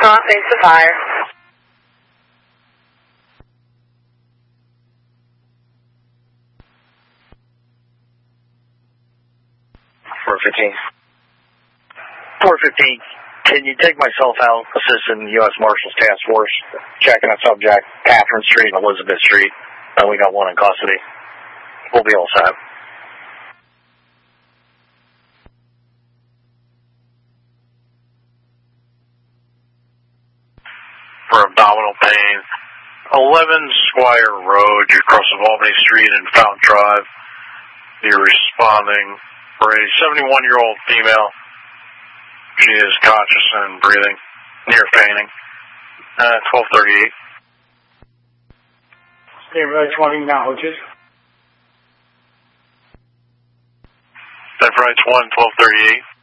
Face the fire. Can you take myself out, assistant U.S. Marshals Task Force, checking a subject, Catherine Street and Elizabeth Street, and we got one in custody. We'll be all set. For abdominal pain, 11 Squire Road, you're crossing Albany Street and Fountain Drive. You're responding for a 71-year-old female. She is conscious and breathing, near fainting. 1238. State Road 20 acknowledges. That Rights 1, 1238.